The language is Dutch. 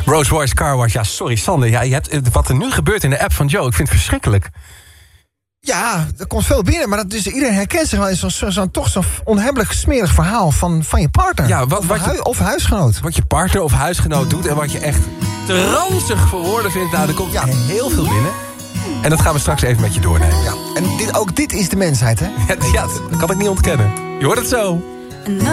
Rolls Royce Car Wash. Ja, sorry Sander. Ja, je hebt, wat er nu gebeurt in de app van Joe, ik vind het verschrikkelijk. Ja, er komt veel binnen, maar iedereen herkent zich wel in toch zo'n onhebbelijk smerig verhaal van je partner. Ja, of huisgenoot. Wat je partner of huisgenoot doet en wat je echt te ranzig voor woorden vindt. Nou, er komt heel veel binnen. En dat gaan we straks even met je doornemen. Ja, en dit is de mensheid, hè? Ja, dat kan ik niet ontkennen. Je hoort het zo.